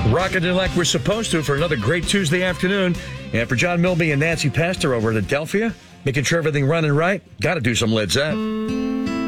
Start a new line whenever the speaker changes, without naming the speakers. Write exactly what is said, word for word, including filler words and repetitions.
Rocking it like we're supposed to for another great Tuesday afternoon. And for John Milby and Nancy Pastor over at Adelphia, making sure everything running right, got to do some Led Zepp.